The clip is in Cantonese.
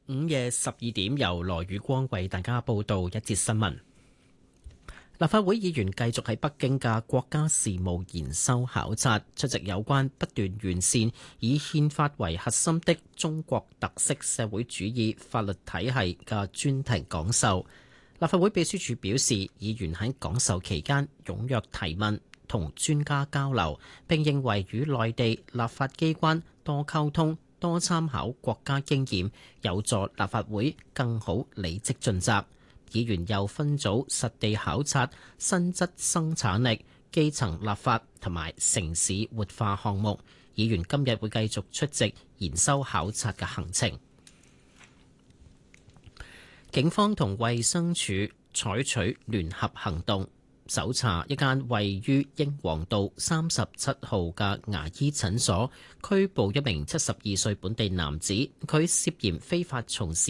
午夜12點，由羅宇光為大家報道一節新聞。立法會議員繼續喺北京嘅國家事務研修考察，出席有關不斷完善以憲法為核心的中國特色社會主義法律體系嘅專題講授。立法會秘書處表示，議員喺講授期間踴躍提問，同專家交流，並認為與內地立法機關多溝通、多參考國家經驗，有助立法會更好履職盡責。議員又分組實地考察新質生產力、基層立法同埋城市活化項目。議員今日會繼續出席研修考察嘅行程。警方同衛生署採取聯合行動，搜查一間位於英皇道37號嘅牙醫診所，拘捕一名72歲本地男子，佢涉嫌非法從事